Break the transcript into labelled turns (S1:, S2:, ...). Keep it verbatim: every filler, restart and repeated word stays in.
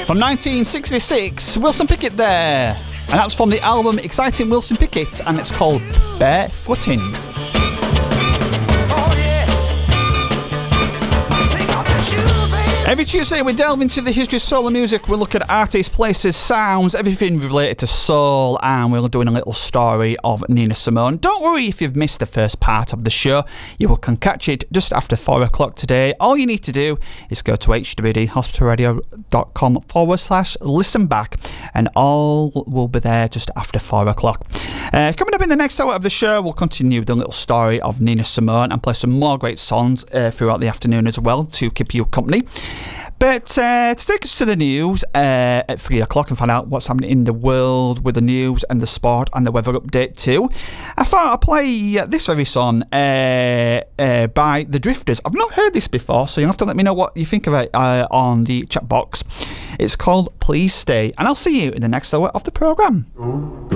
S1: From nineteen sixty-six, Wilson Pickett there. And that's from the album Exciting Wilson Pickett, and it's called Barefooting. Every Tuesday we delve into the history of soul and music. We look at artists, places, sounds, everything related to soul, and we're doing a little story of Nina Simone. Don't worry if you've missed the first part of the show. You can catch it just after four o'clock today. All you need to do is go to hwdhospitalradio.com forward slash listen back, and all will be there just after four o'clock. Uh, coming up in the next hour of the show, we'll continue with a little story of Nina Simone and play some more great songs uh, throughout the afternoon as well to keep you company. But uh, to take us to the news uh, at three o'clock and find out what's happening in the world with the news and the sport and the weather update too, I thought I'd play uh, this very song uh, uh, by The Drifters. I've not heard this before, so you'll have to let me know what you think of it uh, on the chat box. It's called Please Stay, and I'll see you in the next hour of the programme.